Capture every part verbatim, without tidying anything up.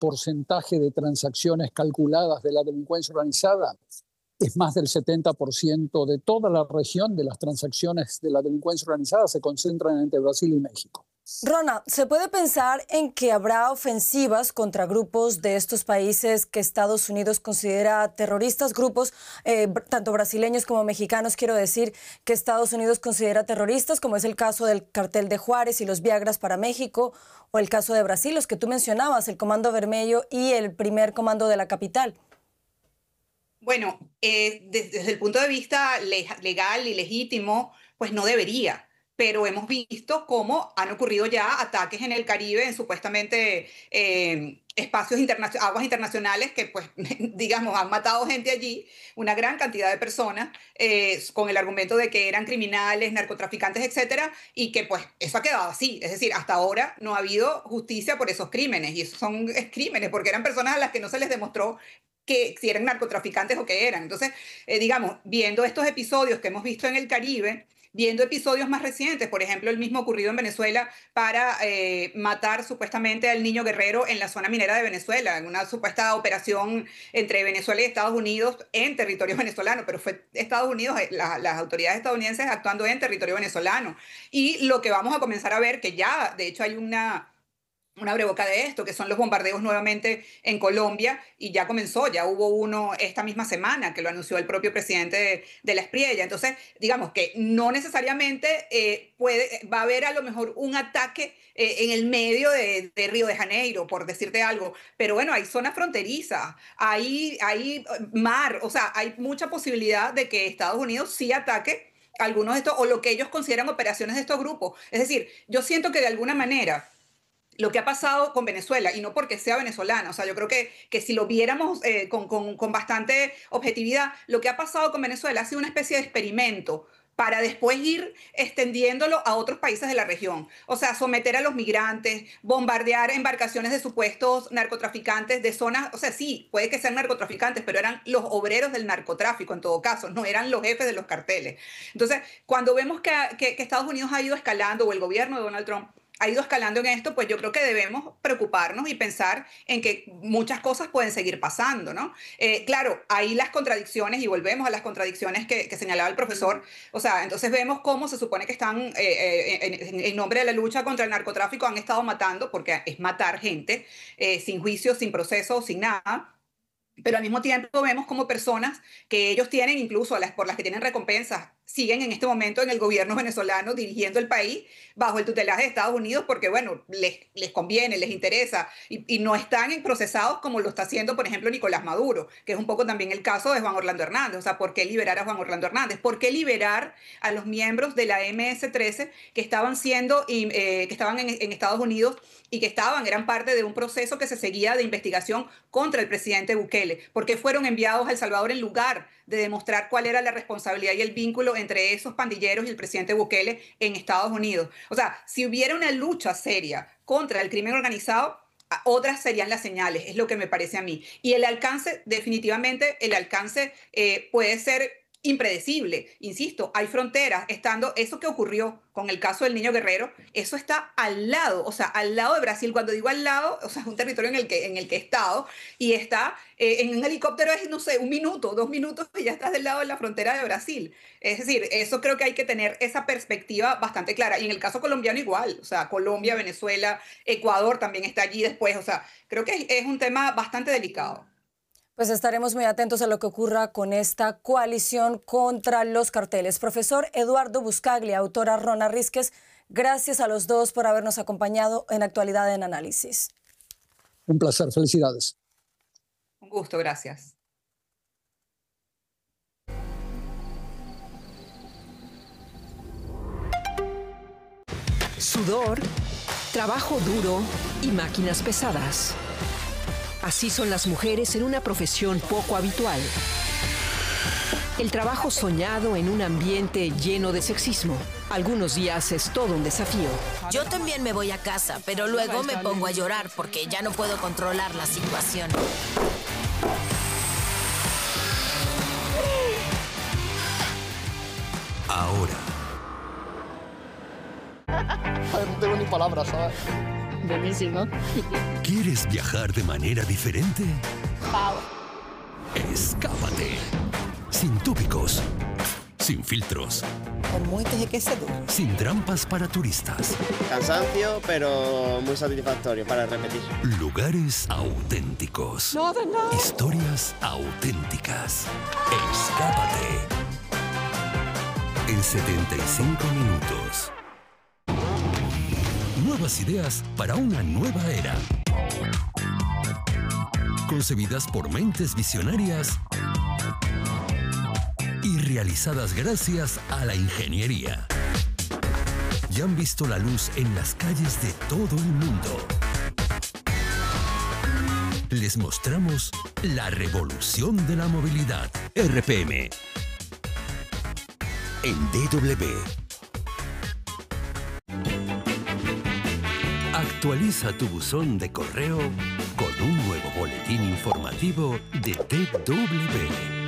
porcentaje de transacciones calculadas de la delincuencia organizada, es más del setenta por ciento de toda la región de las transacciones de la delincuencia organizada se concentran entre Brasil y México. Rona, ¿se puede pensar en que habrá ofensivas contra grupos de estos países que Estados Unidos considera terroristas? Grupos, eh, tanto brasileños como mexicanos, quiero decir, que Estados Unidos considera terroristas, como es el caso del cartel de Juárez y los Viagras para México, o el caso de Brasil, los que tú mencionabas, el Comando Vermelho y el primer comando de la capital. Bueno, eh, desde, desde el punto de vista legal y legítimo, pues no debería. Pero hemos visto cómo han ocurrido ya ataques en el Caribe, en supuestamente eh, espacios internacionales, aguas internacionales que, pues, digamos, han matado gente allí, una gran cantidad de personas, eh, con el argumento de que eran criminales, narcotraficantes, etcétera, y que, pues, eso ha quedado así. Es decir, hasta ahora no ha habido justicia por esos crímenes, y esos son crímenes porque eran personas a las que no se les demostró que si eran narcotraficantes o qué eran. Entonces, eh, digamos, viendo estos episodios que hemos visto en el Caribe, viendo episodios más recientes, por ejemplo, el mismo ocurrido en Venezuela para eh, matar supuestamente al niño Guerrero en la zona minera de Venezuela, en una supuesta operación entre Venezuela y Estados Unidos en territorio venezolano, pero fue Estados Unidos, la, las autoridades estadounidenses actuando en territorio venezolano. Y lo que vamos a comenzar a ver, que ya, de hecho, hay una... una breboca de esto, que son los bombardeos nuevamente en Colombia, y ya comenzó, ya hubo uno esta misma semana que lo anunció el propio presidente de, de la Espriella. Entonces, digamos que no necesariamente eh, puede, va a haber a lo mejor un ataque eh, en el medio de, de Río de Janeiro, por decirte algo, pero bueno, hay zonas fronterizas, hay, hay mar, o sea, hay mucha posibilidad de que Estados Unidos sí ataque algunos de estos, o lo que ellos consideran operaciones de estos grupos. Es decir, yo siento que de alguna manera lo que ha pasado con Venezuela, y no porque sea venezolana, o sea, yo creo que, que si lo viéramos eh, con, con, con bastante objetividad, lo que ha pasado con Venezuela ha sido una especie de experimento para después ir extendiéndolo a otros países de la región. O sea, someter a los migrantes, bombardear embarcaciones de supuestos narcotraficantes de zonas, o sea, sí, puede que sean narcotraficantes, pero eran los obreros del narcotráfico en todo caso, no eran los jefes de los carteles. Entonces, cuando vemos que, que, que Estados Unidos ha ido escalando, o el gobierno de Donald Trump ha ido escalando en esto, pues yo creo que debemos preocuparnos y pensar en que muchas cosas pueden seguir pasando, ¿no? Eh, claro, hay las contradicciones, y volvemos a las contradicciones que, que señalaba el profesor. O sea, entonces vemos cómo se supone que están, eh, eh, en, en nombre de la lucha contra el narcotráfico, han estado matando, porque es matar gente, eh, sin juicio, sin proceso, sin nada. Pero al mismo tiempo vemos como personas que ellos tienen, incluso las, por las que tienen recompensas, siguen en este momento en el gobierno venezolano dirigiendo el país bajo el tutelaje de Estados Unidos porque, bueno, les, les conviene, les interesa, y, y no están procesados como lo está haciendo, por ejemplo, Nicolás Maduro, que es un poco también el caso de Juan Orlando Hernández. O sea, ¿por qué liberar a Juan Orlando Hernández? ¿Por qué liberar a los miembros de la eme ese trece que estaban siendo, eh, que estaban en, en Estados Unidos y que estaban, eran parte de un proceso que se seguía de investigación contra el presidente Bukele? ¿Por qué fueron enviados a El Salvador en lugar de demostrar cuál era la responsabilidad y el vínculo entre esos pandilleros y el presidente Bukele en Estados Unidos? O sea, si hubiera una lucha seria contra el crimen organizado, otras serían las señales, es lo que me parece a mí. Y el alcance, definitivamente, el alcance eh, puede ser impredecible. Insisto, hay fronteras, estando eso que ocurrió con el caso del niño Guerrero, eso está al lado, o sea, al lado de Brasil. Cuando digo al lado, o sea, es un territorio en el que, en el que he estado, y está eh, en un helicóptero, es, no sé, un minuto, dos minutos, y ya estás del lado de la frontera de Brasil. Es decir, eso creo que hay que tener esa perspectiva bastante clara. Y en el caso colombiano igual, o sea, Colombia, Venezuela, Ecuador también está allí después. O sea, creo que es, es un tema bastante delicado. Pues estaremos muy atentos a lo que ocurra con esta coalición contra los carteles. Profesor Eduardo Buscaglia, autora Rona Rísquez, gracias a los dos por habernos acompañado en Actualidad en Análisis. Un placer, felicidades. Un gusto, gracias. Sudor, trabajo duro y máquinas pesadas. Así son las mujeres en una profesión poco habitual. El trabajo soñado en un ambiente lleno de sexismo. Algunos días es todo un desafío. Yo también me voy a casa, pero luego me pongo a llorar porque ya no puedo controlar la situación. Ahora. No tengo ni palabras, ¿sabes? Buenísimo. ¿Quieres viajar de manera diferente? Wow. Escápate. Sin tópicos. Sin filtros. Sin trampas para turistas. Cansancio, pero muy satisfactorio para repetir. Lugares auténticos. No, no. Historias auténticas. Escápate. En setenta y cinco minutos. Nuevas ideas para una nueva era. Concebidas por mentes visionarias y realizadas gracias a la ingeniería. Ya han visto la luz en las calles de todo el mundo. Les mostramos la revolución de la movilidad. R P M. En D W. Actualiza tu buzón de correo con un nuevo boletín informativo de D W.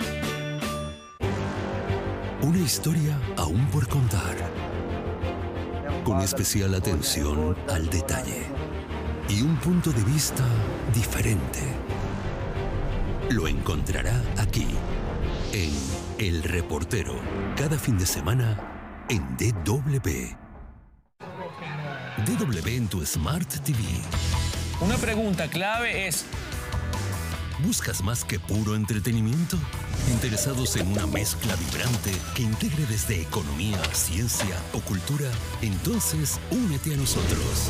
Una historia aún por contar, con especial atención al detalle y un punto de vista diferente. Lo encontrará aquí, en El Reportero, cada fin de semana en D W. D W en tu Smart T V. Una pregunta clave es: ¿buscas más que puro entretenimiento? ¿Interesados en una mezcla vibrante que integre desde economía, ciencia o cultura? Entonces, únete a nosotros.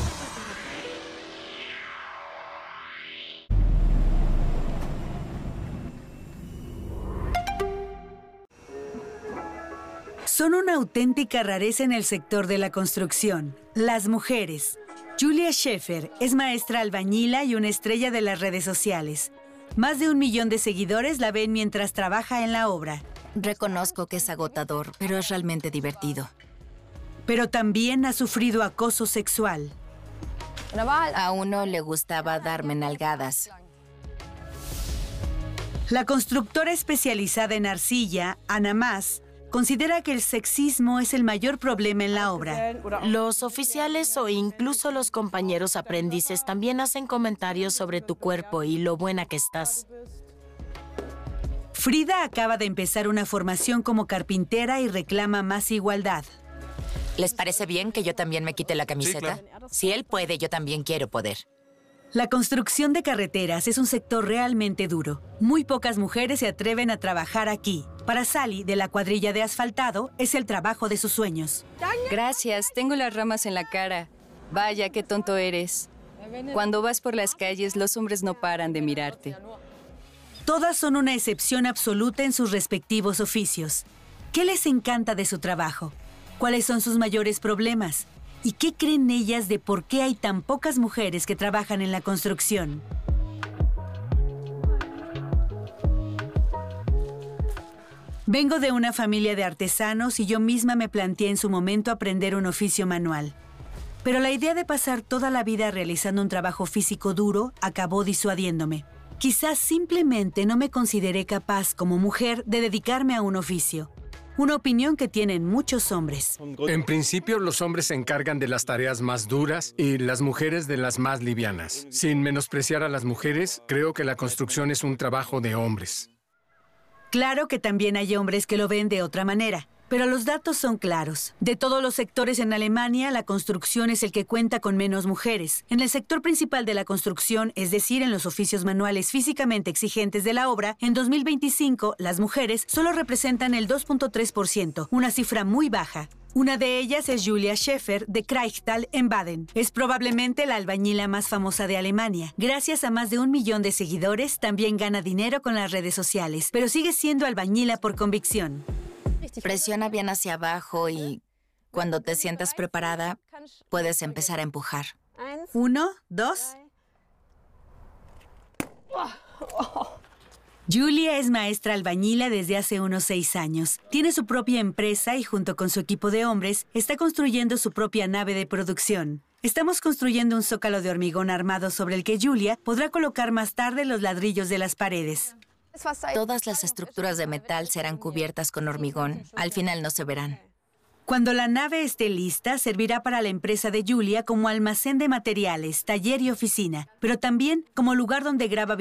Son una auténtica rareza en el sector de la construcción. Las mujeres. Julia Scheffer es maestra albañila y una estrella de las redes sociales. Más de un millón de seguidores la ven mientras trabaja en la obra. Reconozco que es agotador, pero es realmente divertido. Pero también ha sufrido acoso sexual. A uno le gustaba darme nalgadas. La constructora especializada en arcilla, Ana Mas, considera que el sexismo es el mayor problema en la obra. Los oficiales o incluso los compañeros aprendices también hacen comentarios sobre tu cuerpo y lo buena que estás. Frida acaba de empezar una formación como carpintera y reclama más igualdad. ¿Les parece bien que yo también me quite la camiseta? Sí, claro. Si él puede, yo también quiero poder. La construcción de carreteras es un sector realmente duro. Muy pocas mujeres se atreven a trabajar aquí. Para Sally, de la cuadrilla de asfaltado, es el trabajo de sus sueños. Gracias, tengo las ramas en la cara. Vaya, qué tonto eres. Cuando vas por las calles, los hombres no paran de mirarte. Todas son una excepción absoluta en sus respectivos oficios. ¿Qué les encanta de su trabajo? ¿Cuáles son sus mayores problemas? ¿Y qué creen ellas de por qué hay tan pocas mujeres que trabajan en la construcción? Vengo de una familia de artesanos y yo misma me planteé en su momento aprender un oficio manual. Pero la idea de pasar toda la vida realizando un trabajo físico duro acabó disuadiéndome. Quizás simplemente no me consideré capaz como mujer de dedicarme a un oficio. Una opinión que tienen muchos hombres. En principio, los hombres se encargan de las tareas más duras y las mujeres de las más livianas. Sin menospreciar a las mujeres, creo que la construcción es un trabajo de hombres. Claro que también hay hombres que lo ven de otra manera, pero los datos son claros. De todos los sectores en Alemania, la construcción es el que cuenta con menos mujeres. En el sector principal de la construcción, es decir, en los oficios manuales físicamente exigentes de la obra, en dos mil veinticinco, las mujeres solo representan el dos punto tres por ciento, una cifra muy baja. Una de ellas es Julia Scheffer, de Kraichtal, en Baden. Es probablemente la albañila más famosa de Alemania. Gracias a más de un millón de seguidores, también gana dinero con las redes sociales, pero sigue siendo albañila por convicción. Presiona bien hacia abajo y cuando te sientas preparada, puedes empezar a empujar. Uno, dos. Julia es maestra albañila desde hace unos seis años. Tiene su propia empresa y junto con su equipo de hombres está construyendo su propia nave de producción. Estamos construyendo un zócalo de hormigón armado sobre el que Julia podrá colocar más tarde los ladrillos de las paredes. Todas las estructuras de metal serán cubiertas con hormigón. Al final no se verán. Cuando la nave esté lista, servirá para la empresa de Julia como almacén de materiales, taller y oficina, pero también como lugar donde graba